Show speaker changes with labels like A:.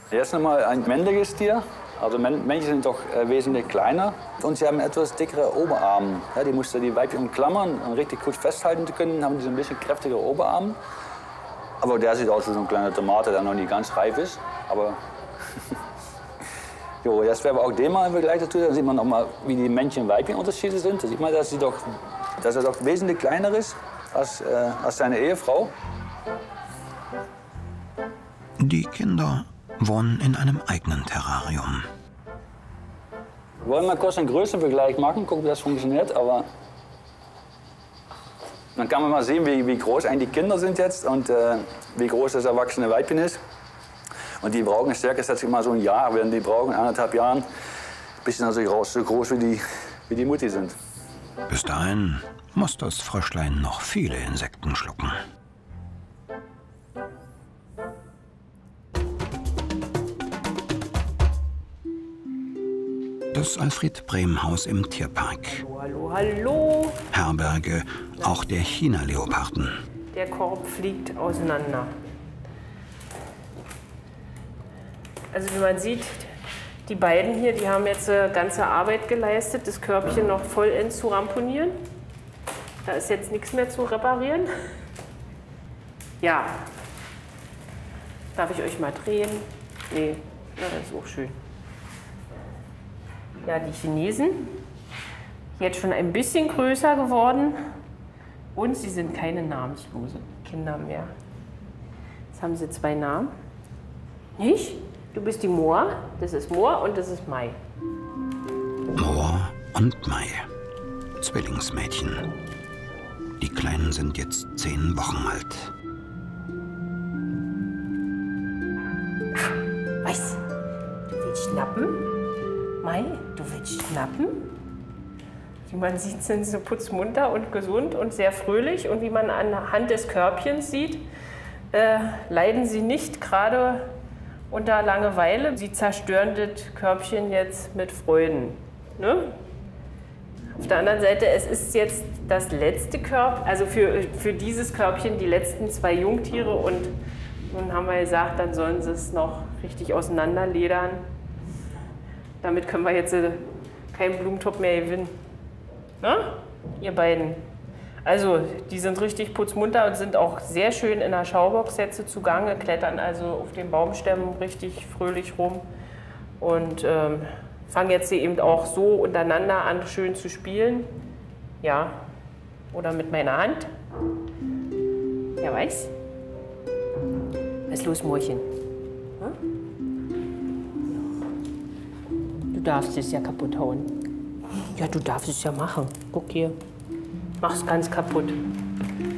A: Jetzt nochmal ein männliches Tier. Also Männchen sind doch wesentlich kleiner und sie haben etwas dickere Oberarme. Ja, die mussten die Weibchen umklammern, um richtig gut festhalten zu können, haben die so ein bisschen kräftigere Oberarme. Aber der sieht aus wie so ein kleiner Tomate, der noch nicht ganz reif ist. Aber jo, jetzt werden wir auch den mal im Vergleich dazu. Da sieht man noch mal, wie die Männchen-Weibchen-Unterschiede sind. Da sieht man, dass er doch wesentlich kleiner ist als seine Ehefrau.
B: Die Kinder wohnen in einem eigenen Terrarium.
A: Wir wollen mal kurz einen Größenvergleich machen, gucken, wie das funktioniert. Aber dann kann man mal sehen, wie groß eigentlich die Kinder sind jetzt und wie groß das erwachsene Weibchen ist. Und die brauchen circa, schätze ich mal, so ein Jahr, werden die brauchen, 1,5 Jahren, bis sie also so groß wie die Mutti sind.
B: Bis dahin muss das Fröschlein noch viele Insekten schlucken. Das Alfred-Brehm-Haus im Tierpark.
C: Hallo, hallo.
B: Herberge auch der China-Leoparden.
C: Der Korb fliegt auseinander. Also wie man sieht, die beiden hier, die haben jetzt ganze Arbeit geleistet, das Körbchen noch vollends zu ramponieren. Da ist jetzt nichts mehr zu reparieren. Ja. Darf ich euch mal drehen? Nee, ja, das ist auch schön. Ja, die Chinesen, jetzt schon ein bisschen größer geworden und sie sind keine namenslose Kinder mehr. Jetzt haben sie 2 Namen. Nicht? Du bist die Moa, das ist Moa und das ist Mai.
B: Moa und Mai, Zwillingsmädchen. Die Kleinen sind jetzt 10 Wochen alt.
C: Was? Du willst schnappen? Mai, du willst schnappen? Wie man sieht, sind sie putzmunter und gesund und sehr fröhlich. Und wie man anhand des Körbchens sieht, leiden sie nicht gerade unter Langeweile. Sie zerstören das Körbchen jetzt mit Freuden. Ne? Auf der anderen Seite, es ist jetzt das letzte Körbchen, also für dieses Körbchen die letzten 2 Jungtiere. Und nun haben wir gesagt, dann sollen sie es noch richtig auseinanderledern. Damit können wir jetzt keinen Blumentopf mehr gewinnen. Na? Ihr beiden. Also, die sind richtig putzmunter und sind auch sehr schön in der Schaubox jetzt zugange, klettern also auf den Baumstämmen richtig fröhlich rum und fangen jetzt eben auch so untereinander an, schön zu spielen. Ja, oder mit meiner Hand. Ja, weiß? Was ist los, Mäuschen? Hm? Du darfst es ja kaputt hauen. Ja, du darfst es ja machen. Guck hier. Mach's ganz kaputt.